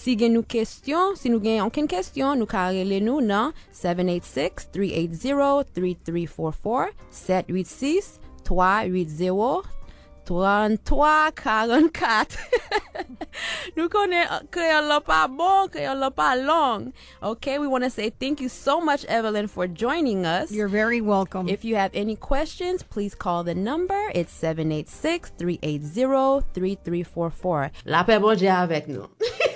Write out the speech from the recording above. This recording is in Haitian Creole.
Si gen nou question, si nou gen anken question, nou ka rele nou nan 786-380-3344, 786-380-3344. Nous connaissons créole la pas bon, créole la pas long. Okay, we want to say thank you so much, Evelyn, for joining us. You're very welcome. If you have any questions, please call the number. It's 786-380-3344. La paix bon Dieu avec nous.